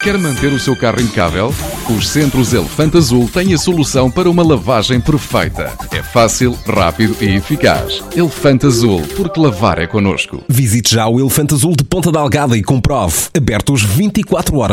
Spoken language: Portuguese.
Quer manter o seu carro impecável? Os Centros Elefante Azul têm a solução para uma lavagem perfeita. É fácil, rápido e eficaz. Elefante Azul, porque lavar é connosco. Visite já o Elefante Azul de Ponta Delgada e comprove. Abertos 24 horas.